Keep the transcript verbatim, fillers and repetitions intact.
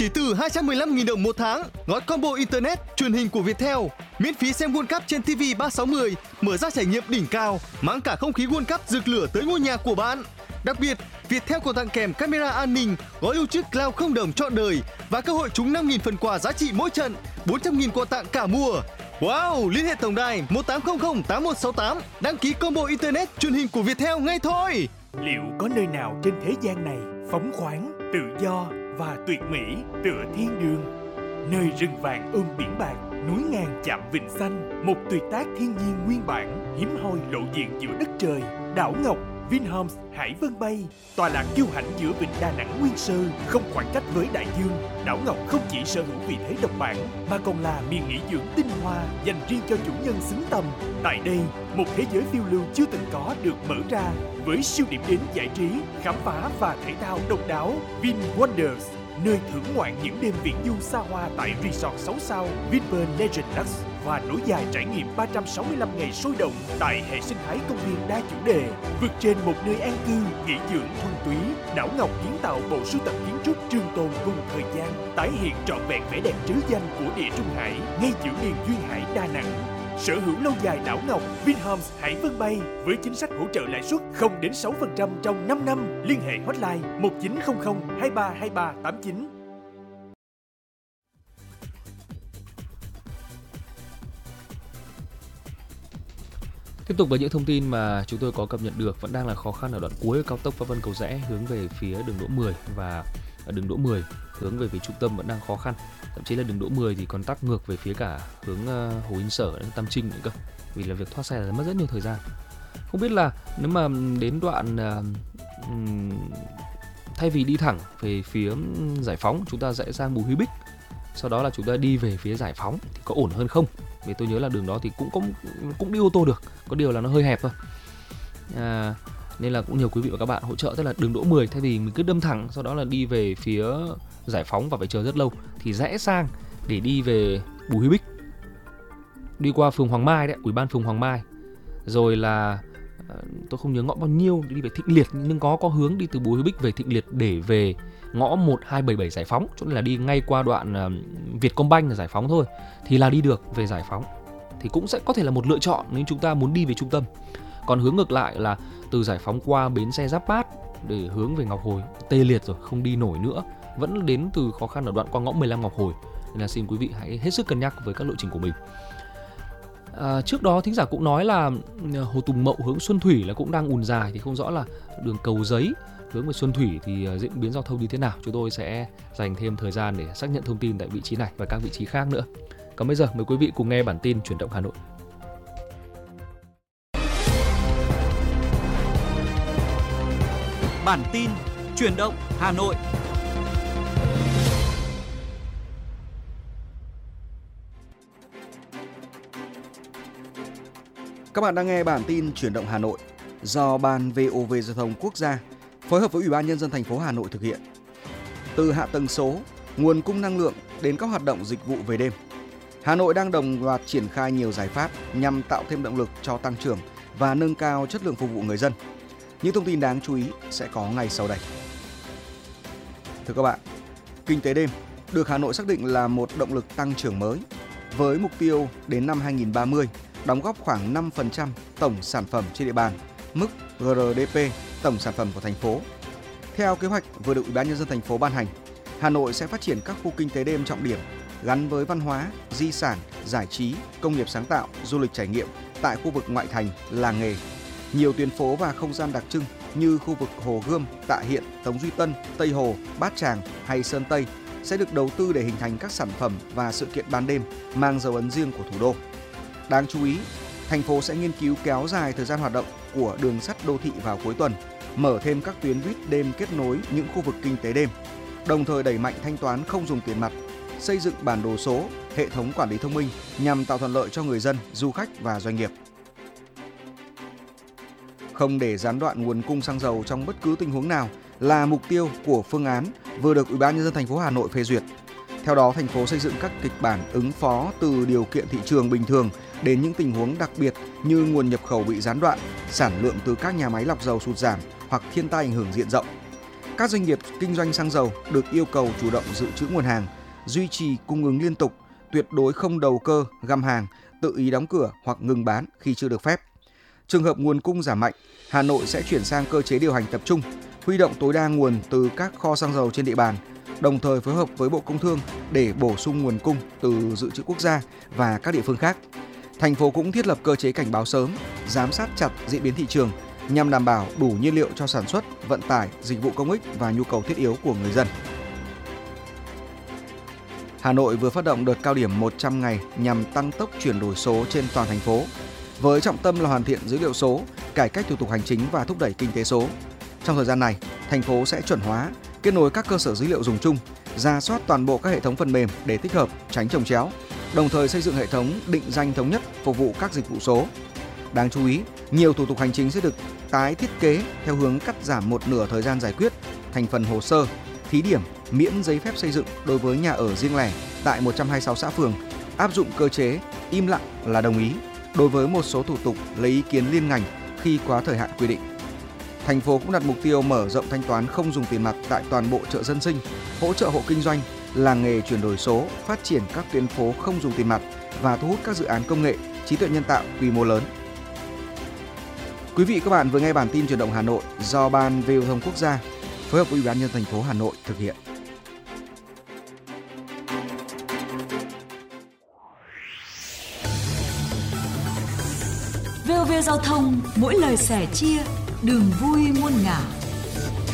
chỉ từ hai trăm mười lăm nghìn đồng một tháng. Gói combo internet, truyền hình của Viettel, miễn phí xem World Cup trên ti vi ba sáu mươi, mở ra trải nghiệm đỉnh cao, mang cả không khí World Cup rực lửa tới ngôi nhà của bạn. Đặc biệt, Viettel còn tặng kèm camera an ninh, gói lưu trữ cloud không đồng trọn đời và cơ hội trúng năm nghìn phần quà giá trị mỗi trận, bốn trăm nghìn quà tặng cả mùa. Wow, liên hệ tổng đài một tám không không tám một sáu tám, đăng ký combo internet truyền hình của Viettel ngay thôi. Liệu có nơi nào trên thế gian này phóng khoáng, tự do và tuyệt mỹ tựa thiên đường? Nơi rừng vàng ôm biển bạc, núi ngàn chạm vịnh xanh, một tuyệt tác thiên nhiên nguyên bản, hiếm hoi lộ diện giữa đất trời. Đảo Ngọc Vinhomes Hải Vân Bay, tọa lạc kiêu hãnh giữa vịnh Đà Nẵng nguyên sơ, không khoảng cách với đại dương. Đảo Ngọc không chỉ sở hữu vị thế độc bản mà còn là miền nghỉ dưỡng tinh hoa dành riêng cho chủ nhân xứng tầm. Tại đây, một thế giới phiêu lưu chưa từng có được mở ra với siêu điểm đến giải trí, khám phá và thể thao độc đáo. Vin Wonders, nơi thưởng ngoạn những đêm viễn du xa hoa tại resort sáu sao Vinpearl Legend Lux và nối dài trải nghiệm ba trăm sáu mươi lăm ngày sôi động tại hệ sinh thái công viên đa chủ đề. Vượt trên một nơi an cư, nghỉ dưỡng thuần túy, Đảo Ngọc kiến tạo bộ sưu tập kiến trúc trường tồn cùng thời gian, tái hiện trọn vẹn vẻ đẹp trứ danh của địa Trung Hải ngay giữa miền duyên hải Đà Nẵng. Sở hữu lâu dài Đảo Ngọc Vinhomes Hải Vân Bay với chính sách hỗ trợ lãi suất không đến sáu phần trăm trong năm năm. Liên hệ hotline một chín không không hai ba hai ba tám chín. Tiếp tục với những thông tin mà chúng tôi có cập nhật được, vẫn đang là khó khăn ở đoạn cuối cao tốc Pháp Vân Cầu Giẽ hướng về phía đường Đỗ mười, và ở đường Đỗ mười hướng về phía trung tâm vẫn đang khó khăn. Thậm chí là đường Đỗ mười thì còn tắc ngược về phía cả hướng uh, Hồ Yên Sở đến Tam Trinh nữa cơ. Vì là việc thoát xe là mất rất nhiều thời gian. Không biết là nếu mà đến đoạn uh, um, thay vì đi thẳng về phía Giải Phóng, chúng ta sẽ sang Bùi Huy Bích, sau đó là chúng ta đi về phía Giải Phóng thì có ổn hơn không? Vì tôi nhớ là đường đó thì cũng cũng cũng đi ô tô được, có điều là nó hơi hẹp thôi. À, nên là cũng nhiều quý vị và các bạn hỗ trợ, tức là đường Đỗ mười thay vì mình cứ đâm thẳng sau đó là đi về phía Giải Phóng và phải chờ rất lâu thì rẽ sang để đi về Bùi Huy Bích, đi qua phường Hoàng Mai đấy, Ủy ban phường Hoàng Mai, rồi là tôi không nhớ ngõ bao nhiêu đi về Thịnh Liệt, nhưng có có hướng đi từ Bùi Huy Bích về Thịnh Liệt để về ngõ một hai bảy bảy Giải Phóng, chỗ này là đi ngay qua đoạn uh, Vietcombank là Giải Phóng thôi, thì là đi được về Giải Phóng, thì cũng sẽ có thể là một lựa chọn nếu chúng ta muốn đi về trung tâm. Còn hướng ngược lại là từ Giải Phóng qua bến xe Giáp Bát để hướng về Ngọc Hồi, tê liệt rồi, không đi nổi nữa, vẫn đến từ khó khăn ở đoạn qua ngõ mười lăm Ngọc Hồi, nên là xin quý vị hãy hết sức cân nhắc với các lộ trình của mình. À, trước đó thính giả cũng nói là Hồ Tùng Mậu hướng Xuân Thủy là cũng đang ùn dài, thì không rõ là đường Cầu Giấy hướng về Xuân Thủy thì diễn biến giao thông như thế nào. Chúng tôi sẽ dành thêm thời gian để xác nhận thông tin tại vị trí này và các vị trí khác nữa. Còn bây giờ mời quý vị cùng nghe bản tin Chuyển động Hà Nội. Bản tin Chuyển động Hà Nội. Các bạn đang nghe bản tin Chuyển động Hà Nội do Ban vê o vê Giao thông Quốc gia phối hợp với Ủy ban Nhân dân thành phố Hà Nội thực hiện. Từ hạ tầng số, nguồn cung năng lượng đến các hoạt động dịch vụ về đêm, Hà Nội đang đồng loạt triển khai nhiều giải pháp nhằm tạo thêm động lực cho tăng trưởng và nâng cao chất lượng phục vụ người dân. Những thông tin đáng chú ý sẽ có ngay sau đây. Thưa các bạn, kinh tế đêm được Hà Nội xác định là một động lực tăng trưởng mới, với mục tiêu đến năm hai nghìn không trăm ba mươi đóng góp khoảng năm phần trăm tổng sản phẩm trên địa bàn, mức giê rờ đê pê tổng sản phẩm của thành phố. Theo kế hoạch vừa được Ủy ban Nhân dân thành phố ban hành, Hà Nội sẽ phát triển các khu kinh tế đêm trọng điểm gắn với văn hóa, di sản, giải trí, công nghiệp sáng tạo, du lịch trải nghiệm tại khu vực ngoại thành, làng nghề. Nhiều tuyến phố và không gian đặc trưng như khu vực Hồ Gươm, Tạ Hiện, Tống Duy Tân, Tây Hồ, Bát Tràng hay Sơn Tây sẽ được đầu tư để hình thành các sản phẩm và sự kiện ban đêm mang dấu ấn riêng của thủ đô. Đáng chú ý, thành phố sẽ nghiên cứu kéo dài thời gian hoạt động của đường sắt đô thị vào cuối tuần, mở thêm các tuyến buýt đêm kết nối những khu vực kinh tế đêm, đồng thời đẩy mạnh thanh toán không dùng tiền mặt, xây dựng bản đồ số, hệ thống quản lý thông minh nhằm tạo thuận lợi cho người dân, du khách và doanh nghiệp. Không để gián đoạn nguồn cung xăng dầu trong bất cứ tình huống nào là mục tiêu của phương án vừa được Ủy ban Nhân dân thành phố Hà Nội phê duyệt. Theo đó, thành phố xây dựng các kịch bản ứng phó từ điều kiện thị trường bình thường đến những tình huống đặc biệt như nguồn nhập khẩu bị gián đoạn, sản lượng từ các nhà máy lọc dầu sụt giảm hoặc thiên tai ảnh hưởng diện rộng. Các doanh nghiệp kinh doanh xăng dầu được yêu cầu chủ động dự trữ nguồn hàng, duy trì cung ứng liên tục, tuyệt đối không đầu cơ, găm hàng, tự ý đóng cửa hoặc ngừng bán khi chưa được phép. Trường hợp nguồn cung giảm mạnh, Hà Nội sẽ chuyển sang cơ chế điều hành tập trung, huy động tối đa nguồn từ các kho xăng dầu trên địa bàn, đồng thời phối hợp với Bộ Công Thương để bổ sung nguồn cung từ dự trữ quốc gia và các địa phương khác. Thành phố cũng thiết lập cơ chế cảnh báo sớm, giám sát chặt diễn biến thị trường nhằm đảm bảo đủ nhiên liệu cho sản xuất, vận tải, dịch vụ công ích và nhu cầu thiết yếu của người dân. Hà Nội vừa phát động đợt cao điểm một trăm ngày nhằm tăng tốc chuyển đổi số trên toàn thành phố, với trọng tâm là hoàn thiện dữ liệu số, cải cách thủ tục hành chính và thúc đẩy kinh tế số. Trong thời gian này, thành phố sẽ chuẩn hóa, kết nối các cơ sở dữ liệu dùng chung, rà soát toàn bộ các hệ thống phần mềm để tích hợp, tránh chồng chéo, đồng thời xây dựng hệ thống định danh thống nhất phục vụ các dịch vụ số. Đáng chú ý, nhiều thủ tục hành chính sẽ được tái thiết kế theo hướng cắt giảm một nửa thời gian giải quyết, thành phần hồ sơ, thí điểm miễn giấy phép xây dựng đối với nhà ở riêng lẻ tại một trăm hai mươi sáu xã phường, áp dụng cơ chế im lặng là đồng ý đối với một số thủ tục lấy ý kiến liên ngành khi quá thời hạn quy định. Thành phố cũng đặt mục tiêu mở rộng thanh toán không dùng tiền mặt tại toàn bộ chợ dân sinh, hỗ trợ hộ kinh doanh, làng nghề chuyển đổi số, phát triển các tuyến phố không dùng tiền mặt và thu hút các dự án công nghệ, trí tuệ nhân tạo quy mô lớn. Quý vị các bạn vừa nghe bản tin Chuyển động Hà Nội do Ban Về giao thông Quốc gia phối hợp với Ủy ban nhân dân thành phố Hà Nội thực hiện. vê o vê Giao thông, mỗi lời sẻ chia, đường vui muôn ngả.